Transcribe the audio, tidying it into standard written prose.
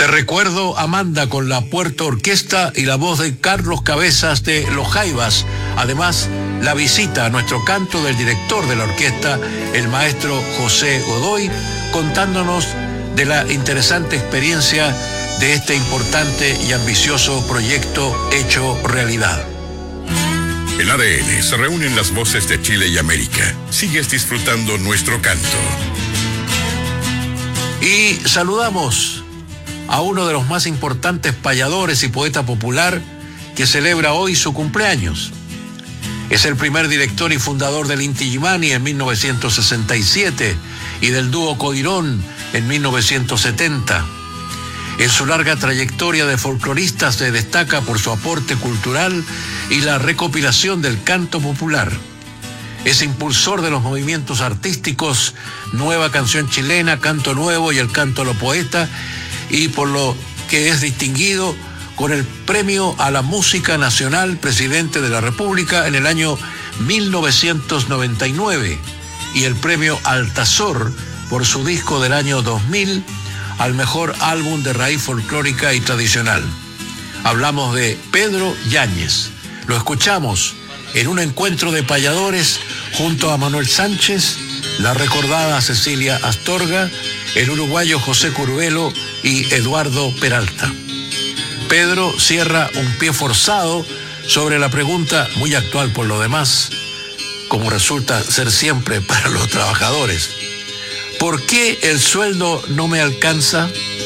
recuerdo, Amanda, con la Puerto Orquesta y la voz de Carlos Cabezas de Los Jaivas. Además, la visita a nuestro canto del director de la orquesta, el maestro José Godoy, contándonos de la interesante experiencia de este importante y ambicioso proyecto hecho realidad. En ADN se reúnen las voces de Chile y América. Sigues disfrutando nuestro canto. Y saludamos a uno de los más importantes payadores y poeta popular que celebra hoy su cumpleaños. Es el primer director y fundador del Inti Illimani en 1967 y del dúo Coirón en 1970. En su larga trayectoria de folcloristas se destaca por su aporte cultural y la recopilación del canto popular. Es impulsor de los movimientos artísticos Nueva Canción Chilena, Canto Nuevo y el Canto a lo Poeta, y por lo que es distinguido con el Premio a la Música Nacional Presidente de la República en el año 1999 y el Premio Altazor por su disco del año 2000 al mejor álbum de raíz folclórica y tradicional. Hablamos de Pedro Yáñez. Lo escuchamos en un encuentro de payadores junto a Manuel Sánchez, la recordada Cecilia Astorga, el uruguayo José Curvelo y Eduardo Peralta. Pedro cierra un pie forzado sobre la pregunta, muy actual por lo demás, como resulta ser siempre para los trabajadores: ¿por qué el sueldo no me alcanza?